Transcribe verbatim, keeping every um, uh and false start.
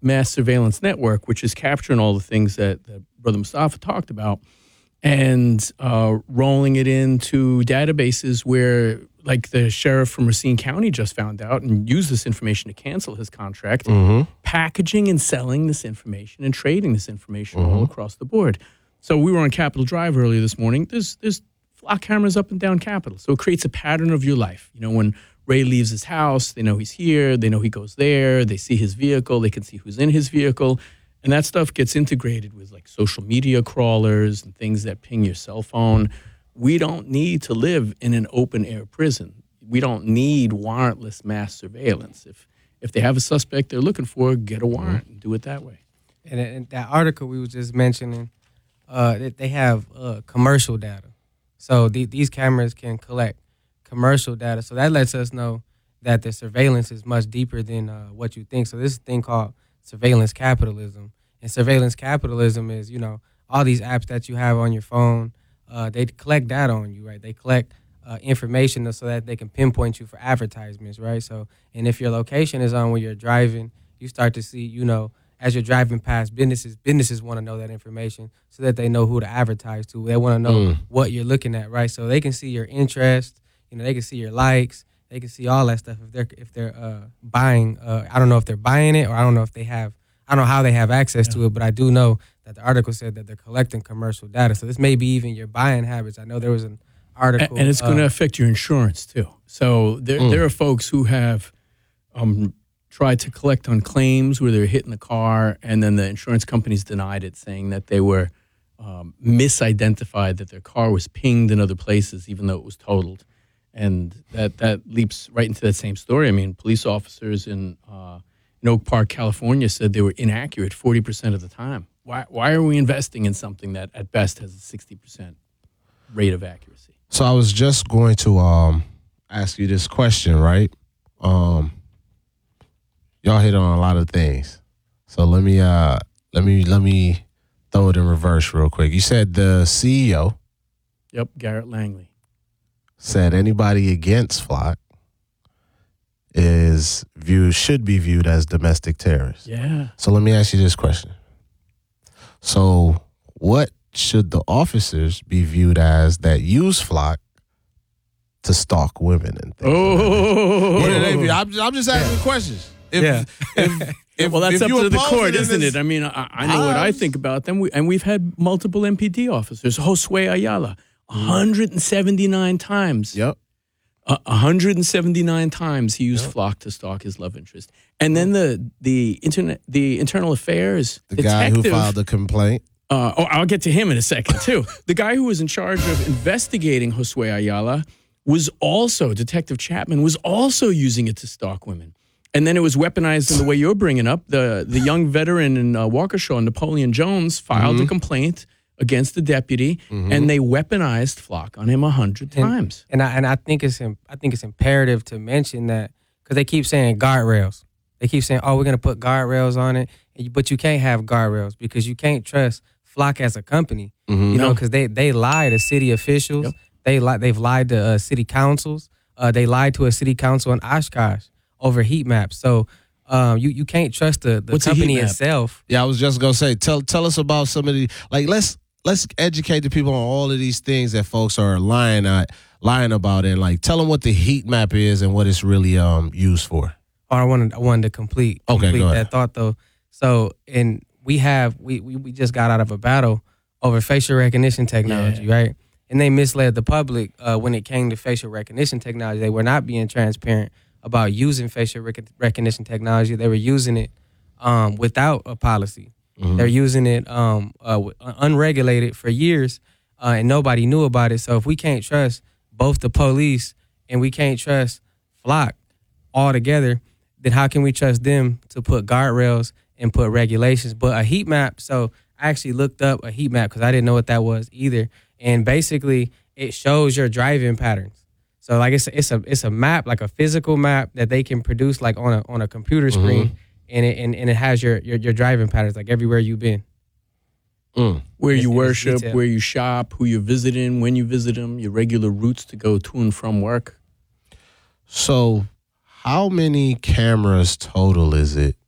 mass surveillance network, which is capturing all the things that, that Brother Mustafa talked about, and uh, rolling it into databases where, like the sheriff from Racine County just found out and used this information to cancel his contract, mm-hmm. packaging and selling this information and trading this information Mm-hmm. all across the board. So we were on Capitol Drive earlier this morning. There's there's flock cameras up and down Capitol. So it creates a pattern of your life. You know, when Ray leaves his house, they know he's here, they know he goes there, they see his vehicle, they can see who's in his vehicle. And that stuff gets integrated with like social media crawlers and things that ping your cell phone. We don't need to live in an open air prison. We don't need warrantless mass surveillance. If if they have a suspect they're looking for, get a warrant and do it that way. And, and that article we was just mentioning, uh, that they have uh, commercial data. So the, these cameras can collect commercial data. So that lets us know that the surveillance is much deeper than uh, what you think. So this is a thing called surveillance capitalism. And surveillance capitalism is, you know, all these apps that you have on your phone, uh, they collect data on you, right? They collect uh, information so that they can pinpoint you for advertisements, right? So, and if your location is on when you're driving, you start to see, you know, as you're driving past businesses, businesses want to know that information so that they know who to advertise to. They want to know Mm. what you're looking at, right? So they can see your interest, you know, they can see your likes, they can see all that stuff if they're if they're uh, buying. Uh, I don't know if they're buying it, or I don't know if they have. I don't know how they have access yeah. to it, but I do know that the article said that they're collecting commercial data. So this may be even your buying habits. I know there was an article, and, and it's going to uh, affect your insurance too. So there mm. there are folks who have um, tried to collect on claims where they're hitting the car, and then the insurance companies denied it, saying that they were um, misidentified, that their car was pinged in other places, even though it was totaled. And that, that leaps right into that same story. I mean, police officers in, uh, in Oak Park, California, said they were inaccurate forty percent of the time. Why, why are we investing in something that at best has a sixty percent rate of accuracy? So I was just going to um, ask you this question, right? Um, y'all hit on a lot of things. So let me uh, let me let me throw it in reverse real quick. You said the C E O. Yep, Garrett Langley. Said anybody against Flock is viewed should be viewed as domestic terrorists. Yeah. So let me ask you this question. So what should the officers be viewed as that use Flock to stalk women and things? Oh, what do they view? I'm, I'm just asking yeah. questions. If, yeah. if, if, well, that's if up to the court, is isn't it? I mean, I, I know what I think about them. We, and we've had multiple M P D officers. Josue Ayala. one hundred seventy-nine times. Yep. Uh, one hundred seventy-nine times he used yep. Flock to stalk his love interest. And then the the internet the internal affairs the detective, guy who filed the complaint. Uh, oh, I'll get to him in a second too. The guy who was in charge of investigating Josue Ayala was also Detective Chapman was also using it to stalk women. And then it was weaponized in the way you're bringing up. The the young veteran in uh, Waukesha, Napoleon Jones, filed mm-hmm. a complaint against the deputy, mm-hmm. and they weaponized Flock on him a hundred times. And, and I and I think it's I think it's imperative to mention that because they keep saying guardrails. They keep saying, "Oh, we're going to put guardrails on it," but you can't have guardrails because you can't trust Flock as a company. Mm-hmm. You know, because they they lie to city officials. Yep. They lie. They've lied to uh, city councils. Uh, they lied to a city council in Oshkosh over heat maps. So. Um, you, you can't trust the, the company itself. Yeah, I was just gonna say, tell tell us about some of the like let's let's educate the people on all of these things that folks are lying at, lying about, and like tell them what the heat map is and what it's really um used for. Oh, I wanted I wanted to complete okay, complete go ahead. that thought though. So and we have we, we we just got out of a battle over facial recognition technology, yeah. right? And they misled the public uh, when it came to facial recognition technology. They were not being transparent about using facial rec- recognition technology. They were using it um, without a policy. Mm-hmm. They're using it um, uh, unregulated for years, uh, and nobody knew about it. So if we can't trust both the police and we can't trust Flock all together, then how can we trust them to put guardrails and put regulations? But a heat map, so I actually looked up a heat map because I didn't know what that was either. And basically, it shows your driving patterns. So like it's a, it's a it's a map, like a physical map that they can produce like on a on a computer screen, mm-hmm. and it and, and it has your, your your driving patterns like everywhere you've been, mm. where it's, you worship, where you shop, who you're visiting, when you visit them, your regular routes to go to and from work. So, how many cameras total is it